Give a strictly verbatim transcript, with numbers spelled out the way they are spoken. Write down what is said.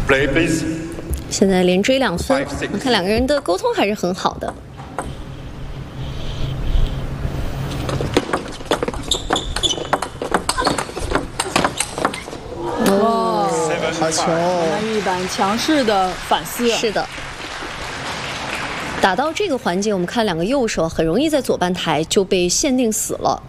Play, please. 现在连追两分，我看两个人的沟通还是很好的。 哇， 好球！ 一板强势的反思。 是的。打到这个环节，我们看两个右手很容易在左半台就被限定死了。